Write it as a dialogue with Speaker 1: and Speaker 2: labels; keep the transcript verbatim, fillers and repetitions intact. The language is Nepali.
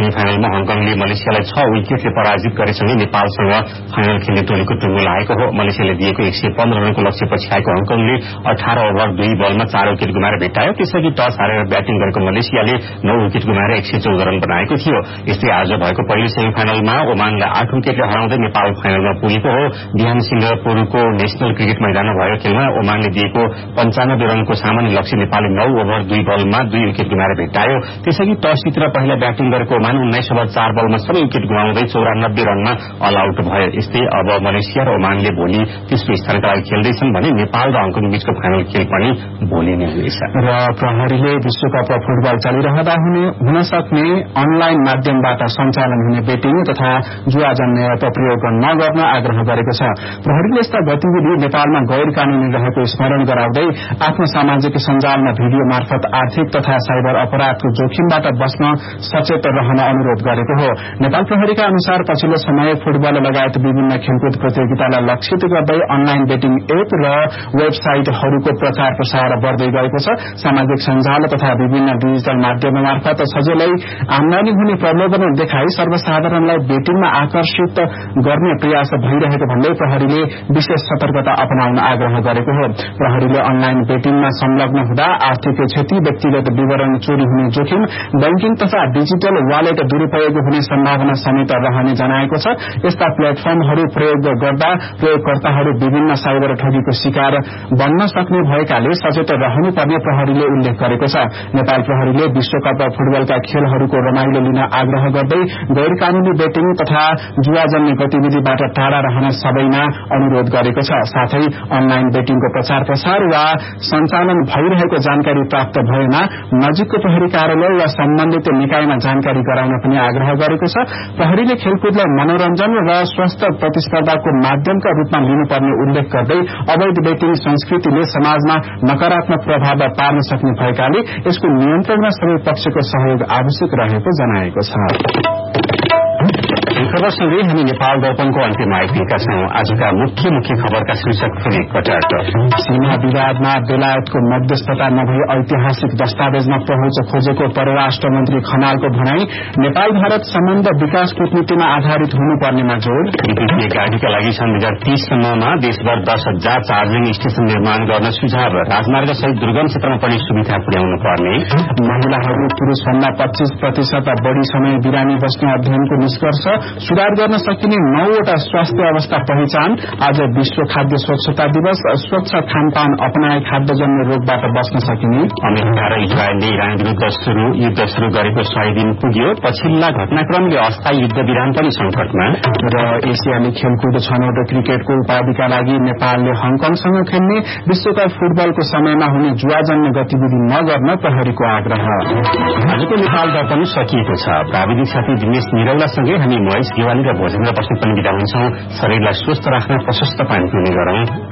Speaker 1: सेमी फाइनलमा हङकङले मलेसियालाई छ विकेटले पराजित गरेसँगै नेपालसँग फाइनल खेल्ने टोलीको टुङ्गो लागेको हो। मलेसियाले दिएको एक सय पन्ध्र रनको लक्ष्य पछि आएको हङकङले अठार ओभर दुई बलमा चार विकेट गुमाएर भेटायो। त्यसअघि टस हारेर ब्याटिङ गरेको मलेसियाले नौ विकेट गुमाएर एक सय चौध रन बनाएको थियो। यस्तै आज भएको पहिलो सेमी फाइनलमा ओमानलाई आठ विकेटले हराउँदै नेपाल फाइनलमा पुगेको हो। बिहान सिंगापुरको नेशनल क्रिकेट मैदानमा भएको खेलमा ओमानले दिएको पञ्चानब्बे रनको सामान्य लक्ष्य नेपालले नौ ओभर दुई बलमा दुई विकेट गुमाएर भेटायो। त्यसअघि टस जितेर पहिला ब्याटिङ गरेको ओमान उन्नाइस ओभर चार बलमा सबै विकेट गुमाउँदै चौरानब्बे रनमा अल आउट भयो। यस्तै अब मलेसिया र ओमानले भोलि तेस्रो स्थानका लागि खेल्दैछन् भने नेपाल र हङकङ बीचको फाइनल खेल पनि भोलि नै हुनेछ।
Speaker 2: र प्रहरीले विश्वकप फुटबल चलिरहँदा हुन सक्ने अनलाइन माध्यमबाट सञ्चालन हुने बेटिङ तथा जुवा जन्य एप प्रयोग नगर्न आग्रह गरेको छ। प्रहरीले यस्ता गतिविधि नेपालमा गैर कानूनी रहेको स्मरण गराउँदै आफ्नो सामाजिक सञ्जालमा भिडियो मार्फत आर्थिक तथा साइबर अपराधको जोखिमबाट बस्न सचेत रहन अनुरोध गरेको हो। नेपाल प्रहरीका अनुसार पछिल्लो समय फुटबल लगायत विभिन्न खेलकुद प्रतियोगितालाई लक्षित गर्दै अनलाइन बेटिङ एप र वेबसाइटहरूको प्रचार प्रसार बढ्दै गएको छ। सामाजिक सञ्जाल तथा विभिन्न डिजिटल माध्यम मार्फत सजिलै आमदानी हुने प्रलोभन देखाई सर्वसाधारणलाई बेटिङमा आकर्षित गर्ने प्रयास भइरहेको भन्दै प्रहरीले विशेष सतर्कता अपनाउन आग्रह गरेको हो। प्रहरीले अनलाइन बेटिङमा संलग्न हुँदा आर्थिक क्षति, व्यक्तिगत विवरण चोरी हुने जोखिम, बैंकिङ तथा डिजिटल वालेट दुरूपयोग हुने सम्भावना समेत रहने जनाएको छ। यस्ता प्लेटफर्महरू प्रयोग गर्दा प्रयोगकर्ताहरू विभिन्न साइबर ठगीको शिकार बन्न सक्ने भएकाले सचेत रहनुपर्ने प्रहरीले उल्लेख गरेको छ। नेपाल प्रहरीले विश्वकप फुटबलका खेलहरूको रमाइलो लिन आग्रह गर्दै गैर कानूनी बेटिङ तथा जुवाजन्य गतिविधिबाट टाढा रहन सबैमा अनुरोध गरेको छ। साथै अनलाइन बेटिङको प्रचार प्रसार वा सञ्चालन भइरहेको जानकारी प्राप्त भएमा नजिकको प्रहरी कार्यालय वा सम्बन्धित निकायमा जानकारी गराउन पनि आग्रह गरेको छ। प्रहरीले खेलकुदलाई मनोरञ्जन र स्वस्थ प्रतिस्पर्धाको माध्यमका रूपमा लिनुपर्ने उल्लेख गर्दै अवैध बेटिङ संस्कृतिले समाजमा नकारात्मक प्रभाव पार्न सक्ने भएकाले यसको नियन्त्रणमा सबै पक्षको सहयोग आवश्यक रहेको जनाएको छ।
Speaker 1: खबरसँगै हामी नेपाल दर्पणको अन्त्यमा आइपुगेका छौं। आजका मुख्य मुख्य खबरका शीर्षक फेरि एकपटक।
Speaker 2: सीमा विवादमा बेलायतको मध्यस्थता नभई ऐतिहासिक दस्तावेजमा पहुँच खोजेको परराष्ट्र मन्त्री खनालको भनाई। नेपाल भारत सम्बन्ध विकास कूटनीतिमा आधारित हुनुपर्नेमा जोड़।
Speaker 1: विद्युतीय गाड़ीका लागि सन् दुई हजार तीससम्ममा देशभर दस हजार चार्जिङ स्टेशन निर्माण गर्न सुझाव। राजमार्ग सहित दुर्गम क्षेत्रमा पनि सुविधा पुर्याउनु पर्ने।
Speaker 2: महिलाहरू पुरूषभन्दा पच्चीस प्रतिशत बढ़ी समय बिरामी बस्ने अध्ययनको निष्कर्ष। सुधार गर्न सकिने नौवटा स्वास्थ्य अवस्था पहिचान। आज विश्व खाद्य स्वच्छता दिवस। स्वच्छ खानपान अपनाए खाद्यजन्य रोगबाट बच्न सकिने।
Speaker 1: अमेरिका र इजरायलले इरान विरूद्ध शुरू युद्ध शुरू गरेको सय दिन पुग्यो। पछिल्ला घटनाक्रमले अस्थायी युद्ध विराम पनि संकटमा।
Speaker 2: र एसियाली खेलकुद छनौट क्रिकेटको उपाधिका लागि नेपालले हङकङसँग खेल्ने विश्वकप फुटबलको समयमा हुने जुवाजन्य गतिविधि नगर्न प्रहरीको आग्रह।
Speaker 1: आजको नेपाल दर्पण सकिएको छ। प्राविधिक साथी दिनेश निरौलासँगै हामी महेश गेवाली र भोजेन्द्र बस्नेत पनि बिदा हुन्छौं। शरीरलाई स्वस्थ राख्न प्रशस्त पानी पिउने गरौं।